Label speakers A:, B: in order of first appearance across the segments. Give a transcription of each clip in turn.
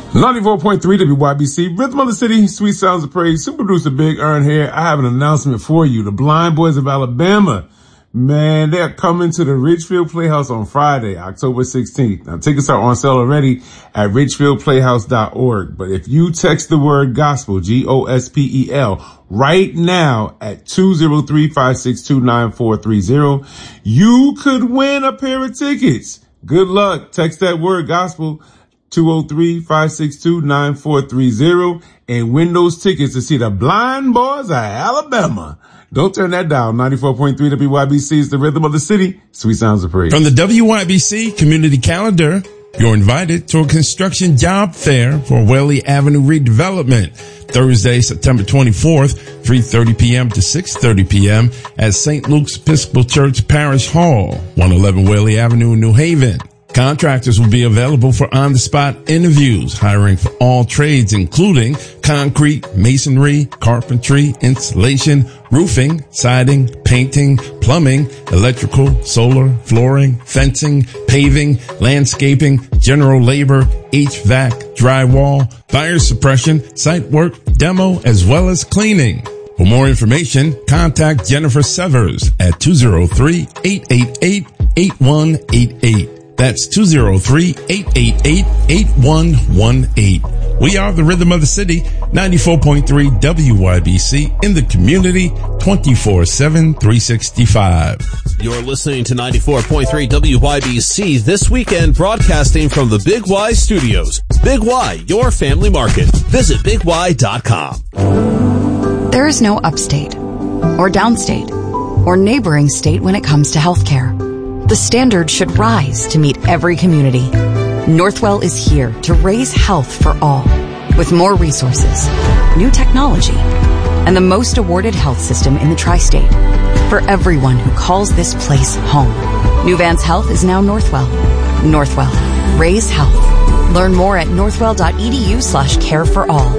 A: 94.3 WYBC, Rhythm of the City, Sweet Sounds of Praise, Super Producer Big Earn here. I have an announcement for you. The Blind Boys of Alabama, man, they are coming to the Ridgefield Playhouse on Friday, October 16th. Now, tickets are on sale already at ridgefieldplayhouse.org. But if you text the word gospel, GOSPEL, right now at 203-562-9430, you could win a pair of tickets. Good luck. Text that word gospel 203-562-9430 and win those tickets to see the Blind Boys of Alabama. Don't turn that down. 94.3 WYBC is the Rhythm of the City. Sweet Sounds of Praise.
B: From the WYBC community calendar, you're invited to a construction job fair for Whaley Avenue redevelopment. Thursday, September 24th, 3:30 p.m. to 6:30 p.m. at St. Luke's Episcopal Church Parish Hall, 111 Whaley Avenue, New Haven. Contractors will be available for on-the-spot interviews, hiring for all trades, including concrete, masonry, carpentry, insulation, roofing, siding, painting, plumbing, electrical, solar, flooring, fencing, paving, landscaping, general labor, HVAC, drywall, fire suppression, site work, demo, as well as cleaning. For more information, contact Jennifer Severs at 203-888-8188. That's 203-888-8118. We are the Rhythm of the City, 94.3 WYBC in the community, 24/7, 365.
C: You're listening to 94.3 WYBC this weekend, broadcasting from the Big Y Studios. Big Y, your family market. Visit BigY.com.
D: There is no upstate or downstate or neighboring state when it comes to healthcare. The standard should rise to meet every community. Northwell is here to raise health for all, with more resources, new technology, and the most awarded health system in the tri-state. For everyone who calls this place home, New Vance Health is now Northwell. Northwell, raise health. Learn more at northwell.edu/care for all.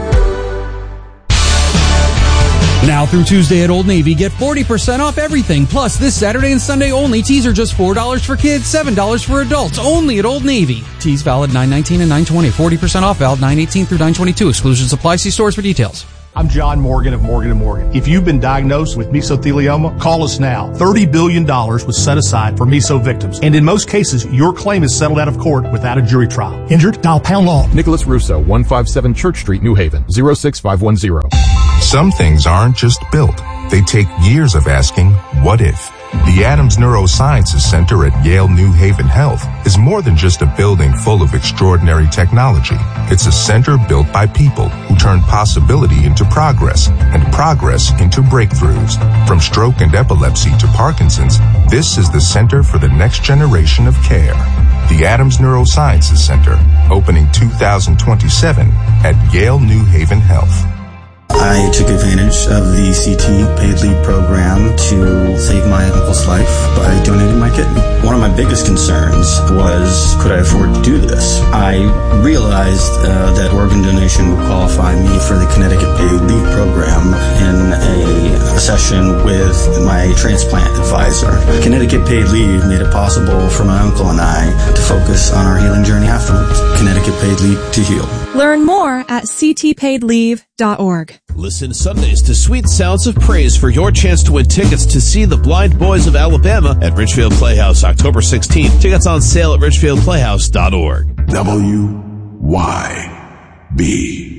E: Now through Tuesday at Old Navy, get 40% off everything. Plus, this Saturday and Sunday only, tees are just $4 for kids, $7 for adults. Only at Old Navy. Tees valid 9/19 and 9/20. 40% off valid 9/18 through 9/22. Exclusions apply. See stores for details.
F: I'm John Morgan of Morgan & Morgan. If you've been diagnosed with mesothelioma, call us now. $30 billion was set aside for meso victims. And in most cases, your claim is settled out of court without a jury trial. Injured? Dial pound law.
G: Nicholas Russo, 157 Church Street, New Haven, 06510.
H: Some things aren't just built. They take years of asking, what if? The Adams Neurosciences Center at Yale New Haven Health is more than just a building full of extraordinary technology. It's a center built by people who turn possibility into progress and progress into breakthroughs. From stroke and epilepsy to Parkinson's, this is the center for the next generation of care. The Adams Neurosciences Center, opening 2027 at Yale New Haven Health.
I: I took advantage of the CT paid leave program to save my uncle's life by donating my kidney. One of my biggest concerns was, could I afford to do this? I realized that organ donation would qualify me for the Connecticut paid leave program in a session with my transplant advisor. Connecticut paid leave made it possible for my uncle and I to focus on our healing journey afterwards. Connecticut paid leave to heal.
J: Learn more at ctpaidleave.org.
C: Listen Sundays to Sweet Sounds of Praise for your chance to win tickets to see the Blind Boys of Alabama at Ridgefield Playhouse, October 16th. Tickets on sale at ridgefieldplayhouse.org.
K: WYB.